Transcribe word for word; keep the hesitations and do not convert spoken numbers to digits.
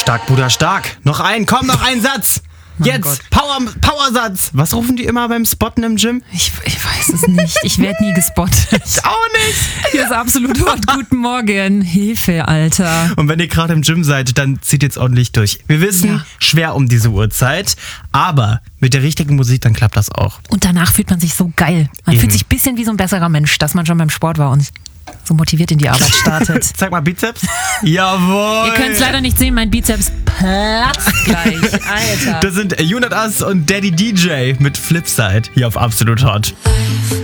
Stark, Bruder, stark. Noch ein, komm, noch ein Satz. Mein Jetzt, Gott. Power, Powersatz. Was rufen die immer beim Spotten im Gym? Ich, ich weiß es nicht. Ich werde nie gespottet. Ich auch nicht. Hier ist absolut Hot. Guten Morgen. Hilfe, Alter. Und wenn ihr gerade im Gym seid, dann zieht jetzt ordentlich durch. Wir wissen, Ja. schwer um diese Uhrzeit, aber mit der richtigen Musik, dann klappt das auch. Und danach fühlt man sich so geil. Man Eben. fühlt sich ein bisschen wie so ein besserer Mensch, dass man schon beim Sport war und so motiviert in die Arbeit startet. Zeig mal Bizeps. Jawohl. Ihr könnt es leider nicht sehen, mein Bizeps platzt gleich. Alter. Das sind Unit Us und Daddy D J mit Flipside hier auf Absolut Hot.